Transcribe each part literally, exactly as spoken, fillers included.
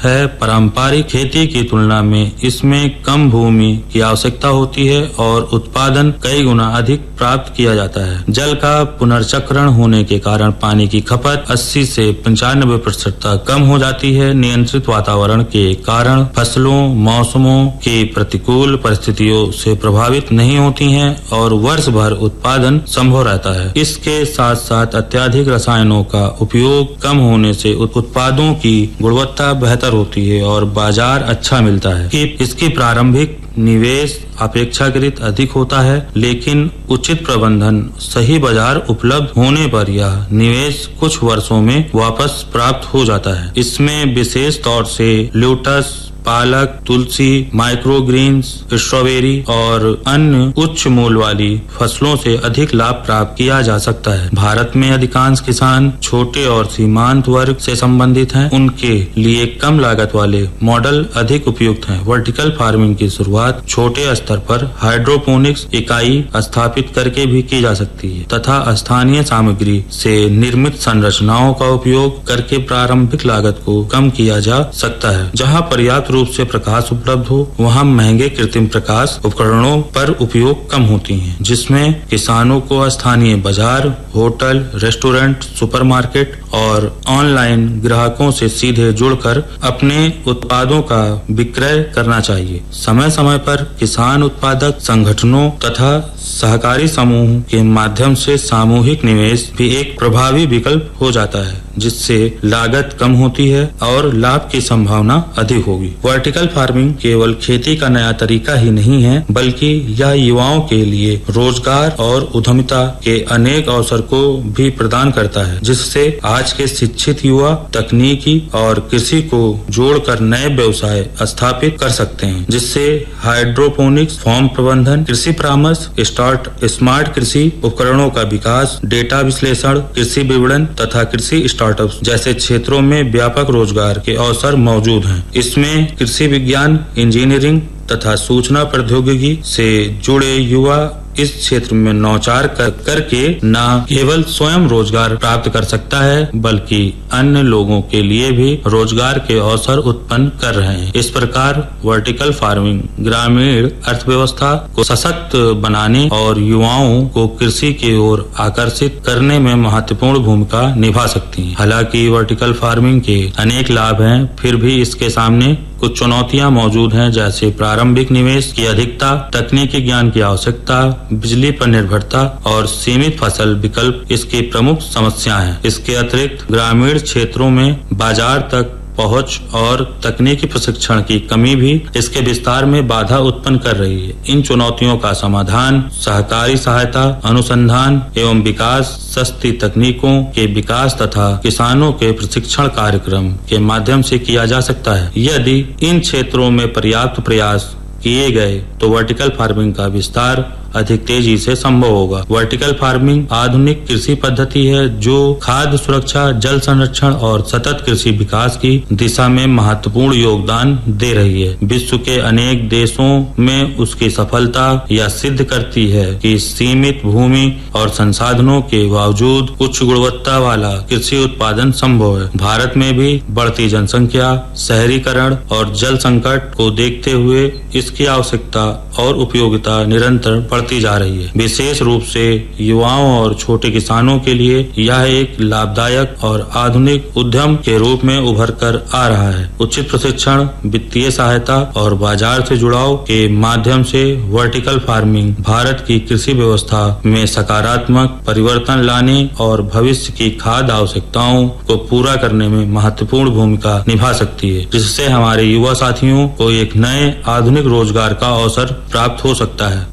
है। पारंपरिक खेती की तुलना में इसमें कम भूमि की आवश्यकता होती है और उत्पादन कई गुना अधिक प्राप्त किया जाता है। जल का पुनर्चक्रण होने के कारण पानी की खपत अस्सी से पंचानवे प्रतिशत तक कम हो जाती है। नियंत्रित वातावरण के कारण फसलों मौसमों की प्रतिकूल परिस्थितियों से प्रभावित नहीं होती हैं और वर्ष भर उत्पादन संभव रहता है। इसके साथ साथ अत्यधिक रसायनों का उपयोग कम होने से उत्पादों की गुणवत्ता बेहतर होती है और बाजार अच्छा मिलता है। इसकी प्रारंभिक निवेश अपेक्षाकृत अधिक होता है, लेकिन उचित प्रबंधन सही बाजार उपलब्ध होने पर यह निवेश कुछ वर्षों में वापस प्राप्त हो जाता है। इसमें विशेष तौर से लोटस, पालक, तुलसी, माइक्रोग्रीन्स, स्ट्रॉबेरी और अन्य उच्च मूल्य वाली फसलों से अधिक लाभ प्राप्त किया जा सकता है। भारत में अधिकांश किसान छोटे और सीमांत वर्ग से संबंधित हैं। उनके लिए कम लागत वाले मॉडल अधिक उपयुक्त हैं। वर्टिकल फार्मिंग की शुरुआत छोटे स्तर पर हाइड्रोपोनिक्स इकाई स्थापित करके भी की जा सकती है तथा स्थानीय सामग्री से निर्मित संरचनाओं का उपयोग करके प्रारंभिक लागत को कम किया जा सकता है। जहाँ पर्याप्त रूप से प्रकाश उपलब्ध हो, वहाँ महंगे कृत्रिम प्रकाश उपकरणों पर उपयोग कम होती हैं, जिसमें किसानों को स्थानीय बाजार, होटल, रेस्टोरेंट, सुपरमार्केट और ऑनलाइन ग्राहकों से सीधे जुड़कर अपने उत्पादों का विक्रय करना चाहिए। समय समय पर किसान उत्पादक संगठनों तथा सहकारी समूह के माध्यम से सामूहिक निवेश भी एक प्रभावी विकल्प हो जाता है, जिससे लागत कम होती है और लाभ की संभावना अधिक होगी। वर्टिकल फार्मिंग केवल खेती का नया तरीका ही नहीं है, बल्कि यह युवाओं के लिए रोजगार और उद्यमिता के अनेक अवसर को भी प्रदान करता है, जिससे आज के शिक्षित युवा तकनीकी और कृषि को जोड़कर नए व्यवसाय स्थापित कर सकते हैं, जिससे हाइड्रोपोनिक्स, फॉर्म प्रबंधन, कृषि परामर्श, स्टार्ट स्मार्ट कृषि उपकरणों का विकास, डेटा विश्लेषण, कृषि विपणन तथा कृषि स्टार्टअप्स जैसे क्षेत्रों में व्यापक रोजगार के अवसर मौजूद हैं। इसमें कृषि विज्ञान, इंजीनियरिंग तथा सूचना प्रौद्योगिकी से जुड़े युवा इस क्षेत्र में नौचार कर करके न केवल स्वयं रोजगार प्राप्त कर सकता है, बल्कि अन्य लोगों के लिए भी रोजगार के अवसर उत्पन्न कर रहे हैं। इस प्रकार वर्टिकल फार्मिंग ग्रामीण अर्थव्यवस्था को सशक्त बनाने और युवाओं को कृषि की ओर आकर्षित करने में महत्वपूर्ण भूमिका निभा सकती है। हालांकि वर्टिकल फार्मिंग के अनेक लाभ हैं, फिर भी इसके सामने कुछ चुनौतियां मौजूद हैं, जैसे प्रारंभिक निवेश की अधिकता, तकनीकी ज्ञान की आवश्यकता, बिजली पर निर्भरता और सीमित फसल विकल्प इसकी प्रमुख समस्याएं हैं। इसके अतिरिक्त ग्रामीण क्षेत्रों में बाजार तक पहुंच और तकनीकी प्रशिक्षण की कमी भी इसके विस्तार में बाधा उत्पन्न कर रही है। इन चुनौतियों का समाधान सहकारी सहायता, अनुसंधान एवं विकास, सस्ती तकनीकों के विकास तथा किसानों के प्रशिक्षण कार्यक्रम के माध्यम से किया जा सकता है। यदि इन क्षेत्रों में पर्याप्त प्रयास किए गए तो वर्टिकल फार्मिंग का विस्तार अधिक तेजी से संभव होगा। वर्टिकल फार्मिंग आधुनिक कृषि पद्धति है जो खाद्य सुरक्षा, जल संरक्षण और सतत कृषि विकास की दिशा में महत्वपूर्ण योगदान दे रही है। विश्व के अनेक देशों में उसकी सफलता यह सिद्ध करती है कि सीमित भूमि और संसाधनों के बावजूद उच्च गुणवत्ता वाला कृषि उत्पादन संभव है। भारत में भी बढ़ती जनसंख्या, शहरीकरण और जल संकट को देखते हुए इसकी आवश्यकता और उपयोगिता निरंतर बढ़ती जा रही है। विशेष रूप से युवाओं और छोटे किसानों के लिए यह एक लाभदायक और आधुनिक उद्यम के रूप में उभर कर आ रहा है। उचित प्रशिक्षण, वित्तीय सहायता और बाजार से जुड़ाव के माध्यम से वर्टिकल फार्मिंग भारत की कृषि व्यवस्था में सकारात्मक परिवर्तन लाने और भविष्य की खाद्य आवश्यकताओं को पूरा करने में महत्वपूर्ण भूमिका निभा सकती है, जिससे हमारे युवा साथियों को एक नए आधुनिक रोजगार का अवसर प्राप्त हो सकता है।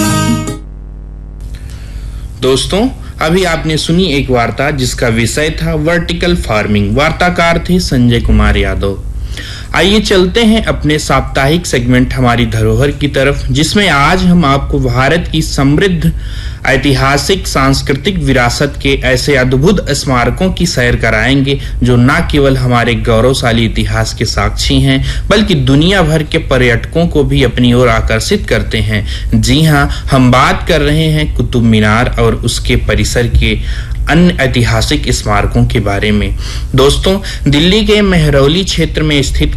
दोस्तों, अभी आपने सुनी एक वार्ता जिसका विषय था वर्टिकल फार्मिंग। वार्ताकार थे संजय कुमार यादव। आइए चलते हैं अपने साप्ताहिक सेगमेंट हमारी धरोहर की तरफ, जिसमें आज हम आपको भारत की समृद्ध ऐतिहासिक सांस्कृतिक विरासत के ऐसे अद्भुत स्मारकों की सैर कराएंगे जो न केवल हमारे गौरवशाली इतिहास के साक्षी हैं, बल्कि दुनिया भर के पर्यटकों को भी अपनी ओर आकर्षित करते हैं। जी हां, हम बात कर रहे हैं कुतुब मीनार और उसके परिसर के अन्य ऐतिहासिक स्मारकों के बारे में। दोस्तों, दिल्ली के मेहरौली क्षेत्र में स्थित